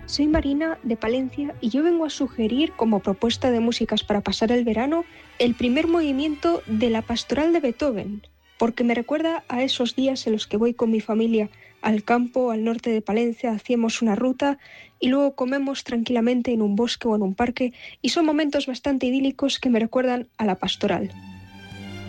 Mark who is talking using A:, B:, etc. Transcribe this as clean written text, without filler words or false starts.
A: Soy Marina de Palencia y yo vengo a sugerir como propuesta de músicas para pasar el verano el primer movimiento de la Pastoral de Beethoven, porque me recuerda a esos días en los que voy con mi familia al campo, al norte de Palencia, hacíamos una ruta y luego comemos tranquilamente en un bosque o en un parque y son momentos bastante idílicos que me recuerdan a la Pastoral.